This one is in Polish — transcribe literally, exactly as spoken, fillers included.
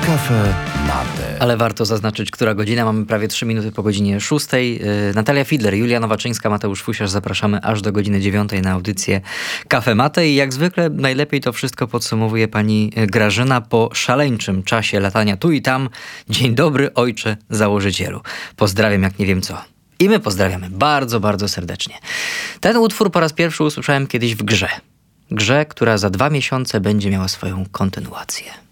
Kafe Mate. Ale warto zaznaczyć, która godzina. Mamy prawie trzy minuty po godzinie szóstej. Natalia Fidler, Julia Nowaczyńska, Mateusz Fusiarz. Zapraszamy aż do godziny dziewiątej na audycję Kafe Mate. I jak zwykle najlepiej to wszystko podsumowuje pani Grażyna po szaleńczym czasie latania tu i tam. Dzień dobry, ojcze założycielu. Pozdrawiam jak nie wiem co. I my pozdrawiamy bardzo, bardzo serdecznie. Ten utwór po raz pierwszy usłyszałem kiedyś w grze. Grze, która za dwa miesiące będzie miała swoją kontynuację.